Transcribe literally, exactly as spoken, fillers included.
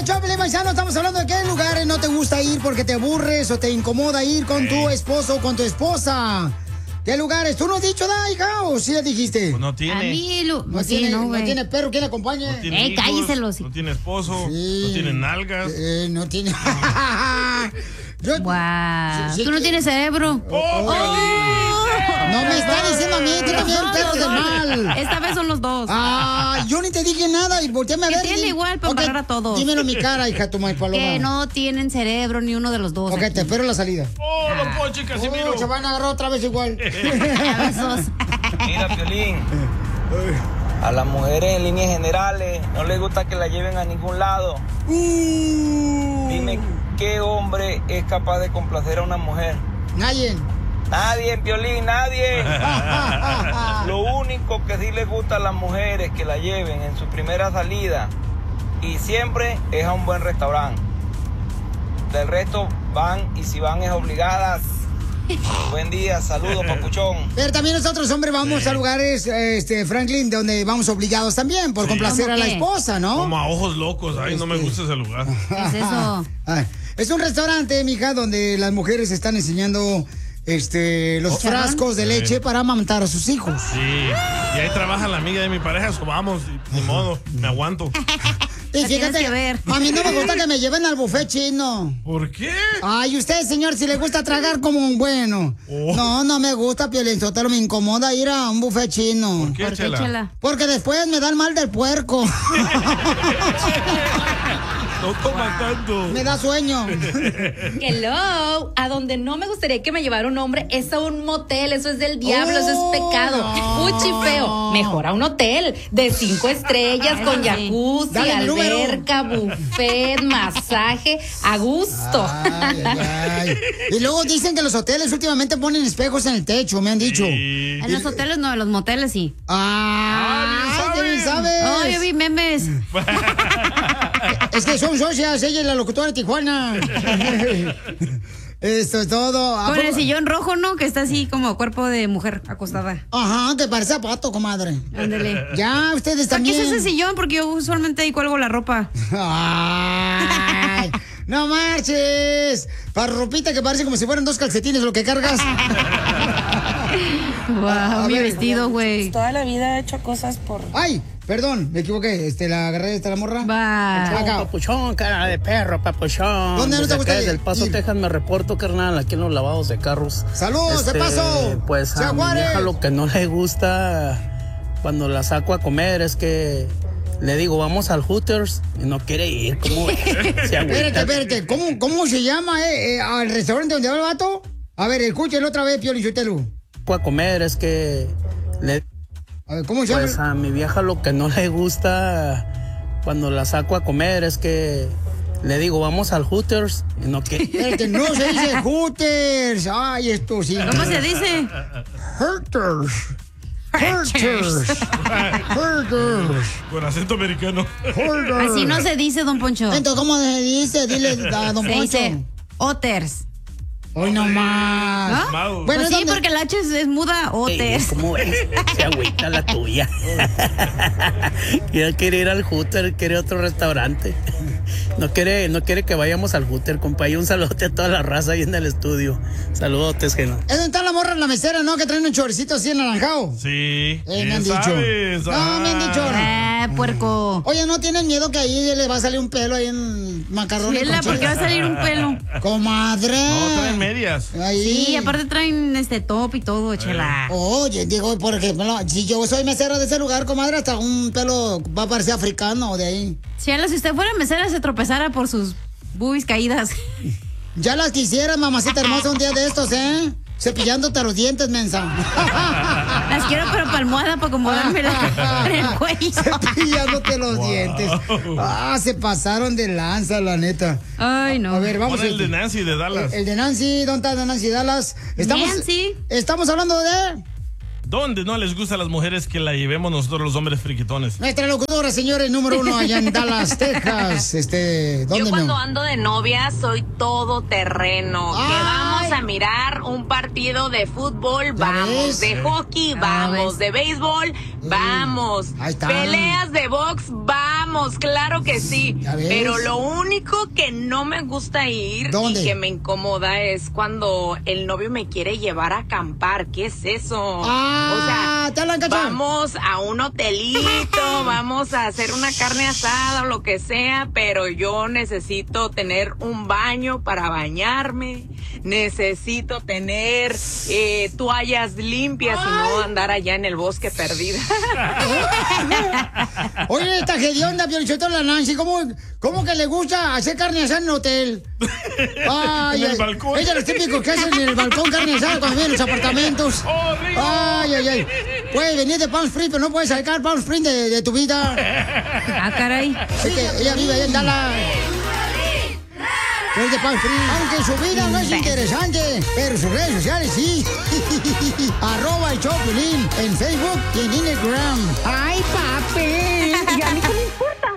el show, Pelín Paisano, estamos hablando de qué lugares no te gusta ir porque te aburres o te incomoda ir con tu esposo o con tu esposa. ¿Qué lugares? ¿Tú no has dicho nada, hija? ¿O sí ya dijiste? Pues no tiene. A mí, lo, No, sí, tiene, no, no güey. tiene perro, ¿quién le acompaña? No tiene Eh, hijos, cálleselos. no tiene esposo, Sí. no tiene nalgas. Eh, no tiene... Yo- Wow. Sí, sí, Tú no que- tienes cerebro. ¡Oh, Piolín! No me está diciendo a mí, tú también, perro de mal. Esta vez son los dos. Ah, yo ni te dije nada y volteame a Que ver. tiene y- igual para Ok, embarrar a todos. Dímelo en mi cara, hija, tu maíz paloma. Que no tienen cerebro ni uno de los dos. Ok, aquí. te espero en la salida. ¡Oh, don Poncho y Casimiro! Oh, se van a agarrar otra vez igual. A besos. Mira, Piolín, a las mujeres en líneas generales no les gusta que la lleven a ningún lado. Uh, Dime, ¿qué hombre es capaz de complacer a una mujer? Nadie. Nadie, Piolín, nadie. Lo único que sí les gusta a las mujeres que la lleven en su primera salida y siempre es a un buen restaurante. Del resto van y si van es obligadas. Buen día, saludos, papuchón. Pero también nosotros, hombre, vamos a lugares, este, Franklin, donde vamos obligados también por Sí. complacer ¿Cómo a la qué? esposa, ¿no? Como a ojos locos. Ay, no me Este. gusta ese lugar. ¿Qué es eso? Ah, es un restaurante, mija, donde las mujeres están enseñando este, los ¿Chicharrón? frascos de Sí. leche para amamantar a sus hijos. Sí. Y ahí trabaja la amiga de mi pareja, so vamos, y ni modo, me aguanto. Y La tienes que ver. a mí no me gusta que me lleven al buffet chino. ¿Por qué? Ay, usted, señor, si le gusta tragar como un bueno. Oh. No, no me gusta, Piolín-Sotelo, me incomoda ir a un buffet chino. ¿Por qué, ¿Por qué, Chela? Chela? Porque después me dan mal del puerco. No toma tanto. Me da sueño. Hello, a donde no me gustaría que me llevara un hombre es a un motel, eso es del diablo, eso Oh, es pecado. no. Fuchi feo, mejor a un hotel de cinco estrellas Eso con sí. jacuzzi, Dale mi número. alberca, buffet, masaje, a gusto. Ay, ay, ay. Y luego dicen que los hoteles últimamente ponen espejos en el techo, me han dicho. Sí. En los hoteles no, en los moteles sí. Ah, ¿qué bien sabes? Oh, yo vi memes. Es que son socias, ella es la locutora de Tijuana. Esto es todo. ¿A Con el poco? sillón rojo, ¿no? Que está así como cuerpo de mujer acostada. Ajá, que parece a pato, comadre. Ándale. Ya, ustedes ¿Para qué también. es ese sillón? Porque yo usualmente ahí cuelgo la ropa. Ay, no marches. Para ropita que parece como si fueran dos calcetines lo que cargas. Wow, a mi ver. vestido, güey. Toda la vida he hecho cosas por... Ay, perdón, me equivoqué. Este, la agarré esta la morra. Va. Acá. Papuchón, cara de perro, papuchón. ¿Dónde no te Desde gusta acá, ir? Desde El Paso, ir? Texas, me reporto, carnal, aquí en los lavados de carros. ¡Saludos, de paso! Pues ¡Se a mi Juárez! vieja lo que no le gusta cuando la saco a comer es que le digo, vamos al Hooters y no quiere ir. ¿Cómo ves? Se agüita. Espérate, espérate. ¿Cómo, cómo se llama, eh, eh, al restaurante donde va el vato? A ver, escúchelo otra vez, Piolín Sotelo. A comer es que le A ver, ¿cómo se llama? Pues a mi vieja lo que no le gusta cuando la saco a comer es que le digo, vamos al Hooters y no quiere. Espérate, no se dice Hooters. Ay, esto sí. ¿Cómo se dice? Hooters. Hooters. Hooters. Con acento americano. Hooters. Así no se dice, don Poncho. Entonces, ¿cómo se dice? Dile a don Se Poncho. dice Otters. Hoy no más. ¿No? Mal. Bueno, Pues sí, ¿dónde? porque la H es, es muda, Ey, Otters. ¿Cómo ves? Se agüita la tuya. Ya quiere ir al Hooter, quiere otro restaurante. No quiere, no quiere que vayamos al Hooter, compa. Y un saludote a toda la raza ahí en el estudio. Saludotes, Geno. Es donde está la morra en la mesera, ¿no? Que traen un choricito así anaranjado. Sí. Eh, me ¿Quién han dicho. sabes? No, me han dicho. Ah, puerco. Oye, ¿no tienen miedo que ahí le va a salir un pelo ahí en macarrones? Chela, con ¿por qué va a chile? salir un pelo? Comadre. No, traen medias. Ahí. Sí, aparte traen este top y todo, chela. Oye, digo, por ejemplo, si yo soy mesera de ese lugar, comadre, hasta un pelo va a parecer africano de ahí. Chela, si usted fuera mesera se tropezara por sus boobies caídas. Ya las quisieras, mamacita hermosa, un día de estos, ¿eh? Cepillándote los dientes, mensa. Las quiero pero para almohada para acomodarme la- en el cuello. Cepillándote los Wow. dientes. Ah, se pasaron de lanza, la neta. Ay, no. A ver, vamos Pon a el de Nancy de Dallas. El, el de Nancy, ¿dónde está Nancy Dallas? Estamos, Nancy. Estamos hablando de ¿Dónde no les gusta a las mujeres que la llevemos nosotros los hombres friquitones? nuestra locutora, señores, número uno allá en Dallas, Texas. Este, ¿dónde Yo cuando no? ando de novia soy todo terreno. Ay. Que vamos a mirar un partido de fútbol, ¿Ya vamos. ves? De hockey, Ah, vamos. ves. De béisbol, vamos. Ahí está. Peleas de box, vamos. vamos, claro que sí. ¿Ya ves? Pero lo único que no me gusta ir ¿Dónde? y que me incomoda es cuando el novio me quiere llevar a acampar. ¿Qué es eso? Ah, o sea, te la encachó. vamos a un hotelito, vamos a hacer una carne asada o lo que sea, pero yo necesito tener un baño para bañarme, necesito tener eh, toallas limpias y no andar allá en el bosque perdida. Oye, esta hedionda, Piolichotelo, la Nancy, ¿cómo, ¿cómo que le gusta hacer carne asada en el hotel? Ay, En el ay, balcón. Ella los típicos que hacen en el balcón carne asada cuando vienen los apartamentos. ¡Horrible! Ay, ay, ay. Puedes venir de Palm Springs, pero no puedes sacar Palm Springs de, de tu vida. Ah, caray. Es que ella vive ahí en Dallas. Es de Palm Springs. Aunque su vida no es interesante, pero sus redes sociales sí. Arroba el Choplin en Facebook y en Instagram. ¡Ay, papi! ¿Y a mí qué me importa?